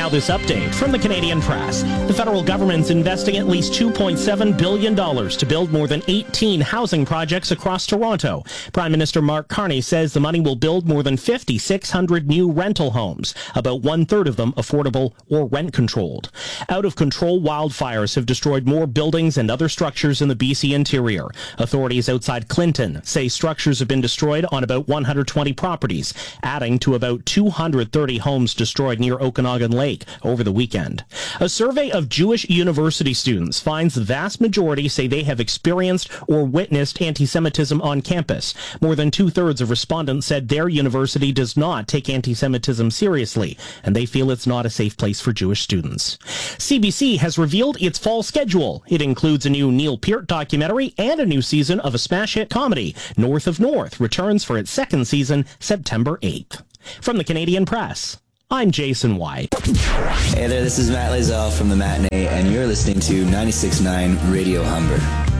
Now this update from the Canadian Press. The federal government's investing at least $2.7 billion to build more than 18 housing projects across Toronto. Prime Minister Mark Carney says the money will build more than 5,600 new rental homes, about one-third of them affordable or rent-controlled. Out-of-control wildfires have destroyed more buildings and other structures in the BC interior. Authorities outside Clinton say structures have been destroyed on about 120 properties, adding to about 230 homes destroyed near Okanagan Lake over the weekend. A survey of Jewish university students finds the vast majority say they have experienced or witnessed anti-Semitism on campus. More than two-thirds of respondents said their university does not take anti-Semitism seriously, and they feel it's not a safe place for Jewish students. CBC has revealed its fall schedule. It includes a new Neil Peart documentary and a new season of a smash hit comedy. North of North returns for its second season September 8th. From the Canadian Press, I'm Jason White. Hey there, this is Matt Lazell from The Matinee, and you're listening to 96.9 Radio Humber.